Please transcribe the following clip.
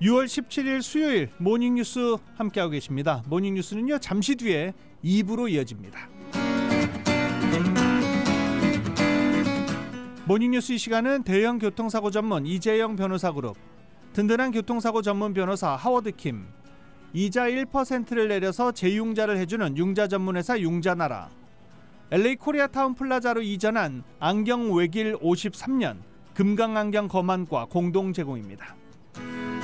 6월 17일 수요일 모닝뉴스 함께하고 계십니다. 모닝뉴스는요 잠시 뒤에 2부로 이어집니다. 모닝뉴스 이 시간은 대형 교통사고 전문 이재영 변호사그룹, 든든한 교통사고 전문 변호사 하워드킴, 이자 1%를 내려서 재융자를 해주는 융자 전문회사 융자나라, LA 코리아타운 플라자로 이전한 안경 외길 53년 금강안경 거만과 공동 제공입니다.